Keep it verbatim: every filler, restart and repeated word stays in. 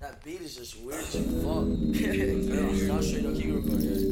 That beat is just weird as fuck. Yeah, no, straight up, keep recording. Yeah.